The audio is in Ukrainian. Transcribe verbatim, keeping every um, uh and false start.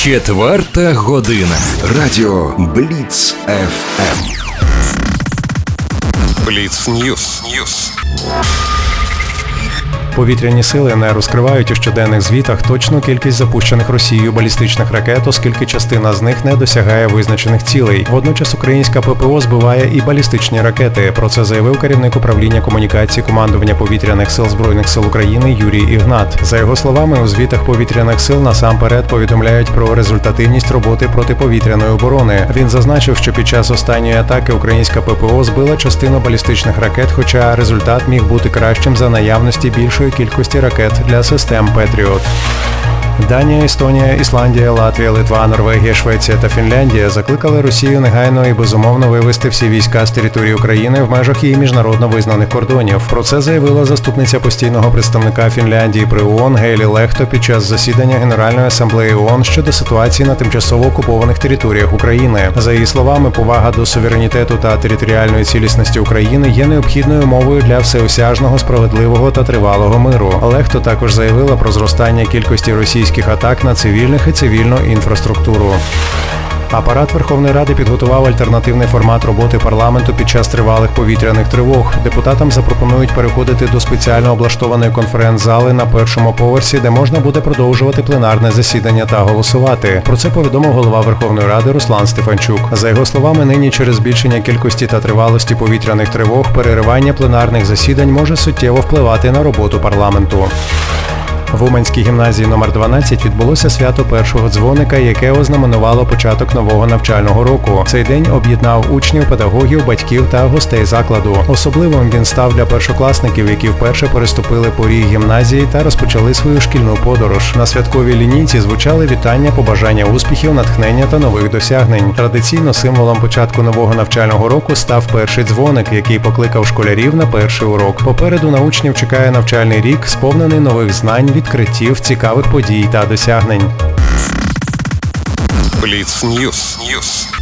Четверта година. Радіо Бліц еф ем. Бліц Ньюс. Ньюс. Повітряні сили не розкривають у щоденних звітах точну кількість запущених Росією балістичних ракет, оскільки частина з них не досягає визначених цілей. Водночас українська ППО збиває і балістичні ракети. Про це заявив керівник управління комунікації командування повітряних сил Збройних сил України Юрій Ігнат. За його словами, у звітах повітряних сил насамперед повідомляють про результативність роботи протиповітряної оборони. Він зазначив, що під час останньої атаки українська ППО збила частину балістичних ракет, хоча результат міг бути кращим за наявності більшої кількості ракет для систем Петріот. Данія, Естонія, Ісландія, Латвія, Литва, Норвегія, Швеція та Фінляндія закликали Росію негайно і безумовно вивести всі війська з території України в межах її міжнародно визнаних кордонів. Про це заявила заступниця постійного представника Фінляндії при ООН Гейлі Лехто під час засідання Генеральної асамблеї ООН щодо ситуації на тимчасово окупованих територіях України. За її словами, повага до суверенітету та територіальної цілісності України є необхідною умовою для всеосяжного, справедливого та тривалого миру. Лехто також заявила про зростання кількості російських атак на цивільних і цивільну інфраструктуру. Апарат Верховної Ради підготував альтернативний формат роботи парламенту під час тривалих повітряних тривог. Депутатам запропонують переходити до спеціально облаштованої конференц-зали на першому поверсі, де можна буде продовжувати пленарне засідання та голосувати. Про це повідомив голова Верховної Ради Руслан Стефанчук. За його словами, нині через збільшення кількості та тривалості повітряних тривог переривання пленарних засідань може суттєво впливати на роботу парламенту. В Уманській гімназії номер дванадцять відбулося свято першого дзвоника, яке ознаменувало початок нового навчального року. Цей день об'єднав учнів, педагогів, батьків та гостей закладу. Особливим він став для першокласників, які вперше переступили поріг гімназії та розпочали свою шкільну подорож. На святковій лінійці звучали вітання, побажання успіхів, натхнення та нових досягнень. Традиційно символом початку нового навчального року став перший дзвоник, який покликав школярів на перший урок. Попереду на учнів чекає навчальний рік, сповнений нових знань, відкриттів, цікавих подій та досягнень. Бліц Ньюс. Ньюс.